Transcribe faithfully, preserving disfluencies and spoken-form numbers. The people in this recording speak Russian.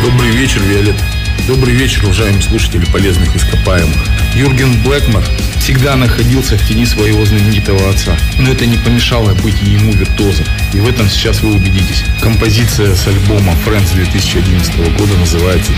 Добрый вечер, Виолетта. Добрый вечер, уважаемые слушатели полезных ископаемых. Юрген Блэкмор всегда находился в тени своего знаменитого отца. Но это не помешало быть ему виртуозом. И в этом сейчас вы убедитесь. Композиция с альбома Friends две тысячи одиннадцатого года называется